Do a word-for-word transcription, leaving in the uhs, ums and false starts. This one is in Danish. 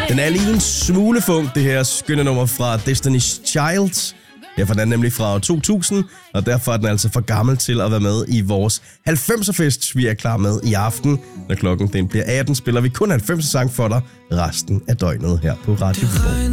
Den er lige en smule funk, det her skønne nummer fra Destiny's Child. Ja, for den er nemlig fra to tusind, og derfor er den altså for gammel til at være med i vores halvfemser-fest, vi er klar med i aften. Når klokken den bliver atten, spiller vi kun halvfems sang for dig resten af døgnet her på Radio Viborg.